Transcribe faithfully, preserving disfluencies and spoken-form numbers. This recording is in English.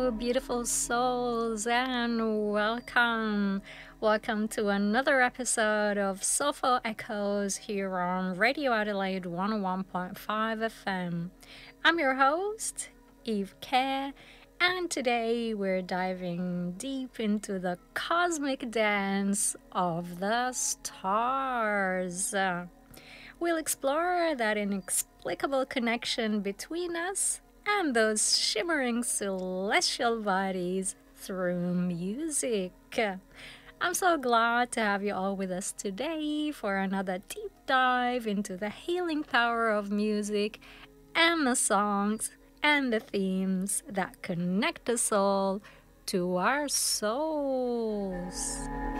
Beautiful souls, and welcome. Welcome to another episode of Soulful Echoes here on Radio Adelaide one oh one point five F M. I'm your host, Eve Kerr, and today we're diving deep into the cosmic dance of the stars. We'll explore that inexplicable connection between us and those shimmering celestial bodies through music. I'm so glad to have you all with us today for another deep dive into the healing power of music and the songs and the themes that connect us all to our souls.